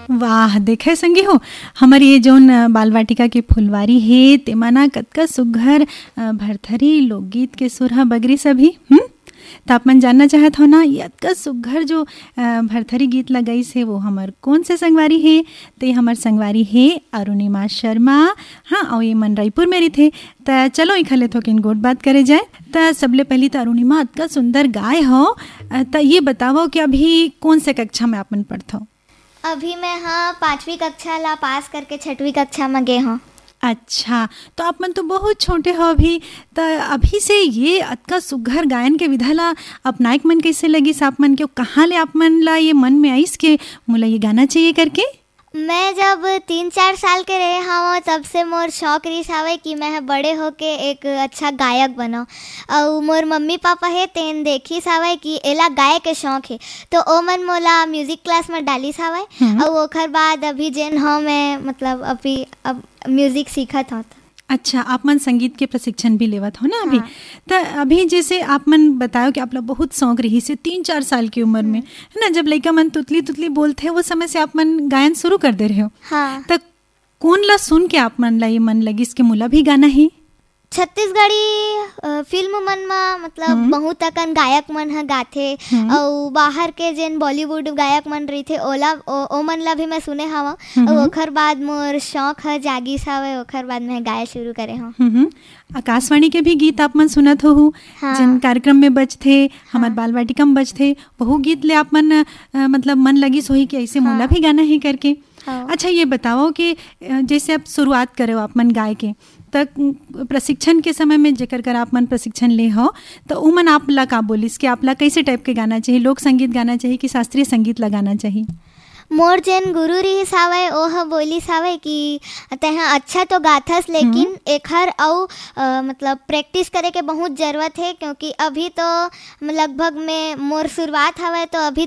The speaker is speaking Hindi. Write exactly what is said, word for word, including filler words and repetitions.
वाह, देखे संगी हो हमर ये जौन बाल वाटिका के फुलवारी हे तेमाना कतका सुघ्घर अ, भरथरी लोकगीत के सुर ह बगरी सभी हम त आप मन जानना चाहत हो ना ये अतका सुघ्घर जो अ, भरथरी गीत लगाइस हे वो हमर कौन से संगवारी हे। ते हमर संगवारी हे अरुणिमा शर्मा। हाँ, और ये मन रायपुर में रहिथे। त चलो इखले थोकिन गोट बात करे जाए। त सबले पहली त अरुणिमा अतका सुंदर गाय हो अ, त ये बतावो कि अभी कौन से कक्षा में आपन पढ़थो। अभी मैं हाँ पाँचवीं कक्षा ला पास करके छठवीं कक्षा में गए हूँ। अच्छा, तो आप मन तो बहुत छोटे हो अभी। त अभी से ये अतका सुघ्घर गायन के विधा ला अपनाइक मन कैसे लगिस आप मन के, कहाँ ले आप मन ला ये मन में आइस के मोला ये गाना चाहिए करके। मैं जब तीन चार साल के रहे हाँ तब से मोर शौक रही आवे कि मैं बड़े होके एक अच्छा गायक बनाऊँ। और मोर मम्मी पापा है तेन देखी सावे कि एला गाय के शौक है तो ओ मन मोला म्यूजिक क्लास में डाली सावे। और ओखर बाद अभी जेन हाँ मैं मतलब अभी अब म्यूजिक सीखत हूँ। अच्छा, आप मन संगीत के प्रशिक्षण भी लेवत हो ना अभी। हाँ। तो अभी जैसे आप मन बताओ कि आप लोग बहुत शौक रही से तीन चार साल की उम्र में है ना, जब लड़का मन तुतली तुतली बोलते वो समय से आप मन गायन शुरू कर दे रहे हो। हाँ। तो कौन ला सुन के आप मन ला ये मन लगी इसके मुला भी गाना ही। छत्तीसगढ़ी अ, फिल्म मन में मतलब बहुत अकन गायक मन ह गाथे। और बाहर के जेन बॉलीवुड गायक मन रही थे ओला ओ, ओ मन ला भी मैं सुने हवा। और ओखर बाद मोर शौक है जागिस हवे ओखर बाद मैं गाय शुरू करे हूँ। हम्म, आकाशवाणी के भी गीत आप मन सुनत हो हाँ। जिन कार्यक्रम में बजथे हमार बाल वाटिका में बजथे वहु गीत ले आप मन अ, मतलब मन लगी सोही कि ऐसे मोला भी गाना ही करके। हाँ। अच्छा, ये बताओ कि अ, जैसे आप शुरुआत करे हो आप मन गाय के तक प्रशिक्षण के समय में जेकर कर आप मन प्रशिक्षण ले हो तो उ मन आप ला का बोलिस कि आप ला कैसे टाइप के गाना चाहिए, लोक संगीत गाना चाहिए कि शास्त्रीय संगीत लगाना चाहिए। मोर जेन गुरु रही सावे ओह बोली सावे कि तेहा अच्छा तो गाथस लेकिन एखर और मतलब प्रैक्टिस करे के बहुत जरूरत है क्योंकि अभी तो लगभग में मोर शुरुआत हवे तो अभी